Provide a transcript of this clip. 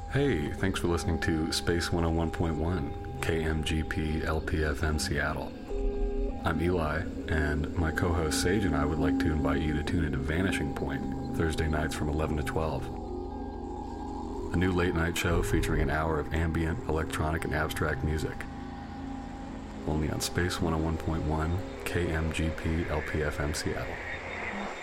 Hey, thanks for listening to Space 101.1, KMGP LPFM Seattle. I'm Eli, and my co-host Sage and I would like to invite you to tune into Vanishing Point, Thursday nights from 11 to 12. A new late-night show featuring an hour of ambient, electronic, and abstract music. Only on Space 101.1, KMGP LPFM Seattle.